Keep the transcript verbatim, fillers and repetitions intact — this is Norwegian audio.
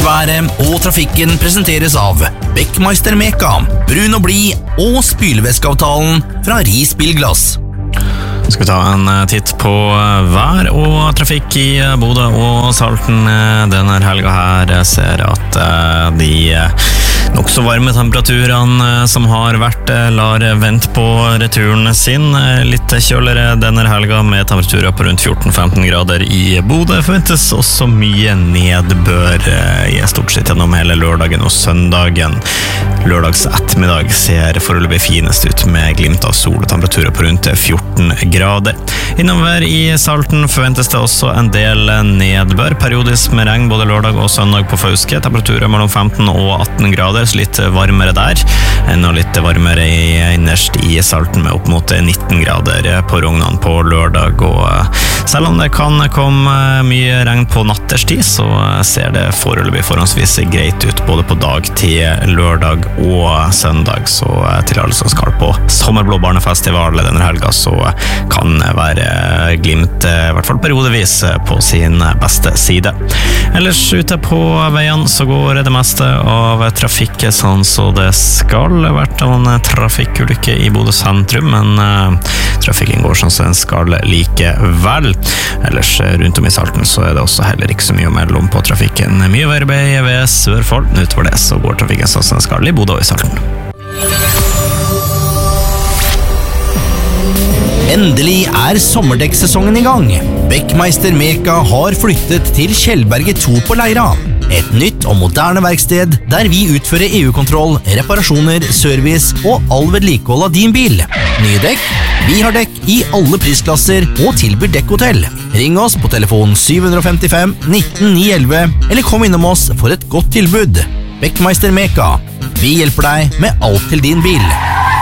Været og trafikken presenteres av Beckmeister Meka, brun og blid og spylevæskeavtalen fra Ris Bilglass. Skal vi ta en titt på vær og trafikk i Bodø og Salten denne helga her. Jeg ser at de nok så varme temperaturene som har vært lar vent på returen sin. Litt kjølere denne helga med temperaturer på rundt fjorten til femten grader i Bodø. Forventes også mye nedbør i stort sett gjennom hele lørdagen og søndagen. Lørdags ettermiddag ser foreløpig finest ut med glimt av sol og temperaturer på rundt fjorten grader. Innover i Salten forventes det også en del nedbør, periodisk med regn både lørdag og søndag på Fauske. Temperaturer mellom femten og atten grader, så litt varmere der. Enda litt varmere innerst i Salten med opp mot nitten grader på Rognan på lørdag. Og selv om det kan komme mye regn på natterstid, så ser det foreløpig forholdsvis greit ut både på dag til lørdag og søndag. Så til alle som skal på Sommerblå Barnefestival denne helga, så kan være glimt, i hvert fall periodevis, på sin beste side. Ellers ute på veien så går det meste av trafikk sånn så det skal. Det har vært en trafikkulykke i Bodø sentrum, men uh, trafikken går sånn så den skal likevel. Ellers rundt om i Salten så er det også heller ikke så mye å melde om på trafikken. Mye verbeid ved Sørfold. Utover det så går trafikken sånn så den skal i Bodø og i Salten. Endelig er sommerdekksesongen i gang. Beckmeister Meka har flyttet til Kjellberget to på Leira. Et nytt og moderne verksted der vi utfører E U-kontroll, reparasjoner, service og all vedlikehold av din bil. Nye dekk? Vi har dekk i alle prisklasser og tilbyr dekkhotell. Ring oss på telefon syv fem fem nitten ni elleve eller kom innom oss for et godt tilbud. Beckmeister Meka. Vi hjelper deg med alt til din bil.